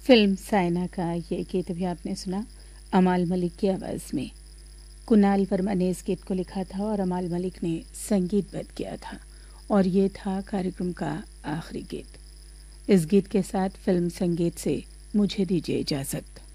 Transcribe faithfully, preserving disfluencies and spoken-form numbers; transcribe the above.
Film Saina का ये गीत अभी आपने सुना अमाल मलिक की आवाज़ में। कुणाल वर्मा ने इस गीत को लिखा था और अमाल मलिक ने संगीतबद्ध किया था और ये था कार्यक्रम का आखिरी गीत। इस गीत के साथ फिल्म संगीत से मुझे दीजिए इजाज़त।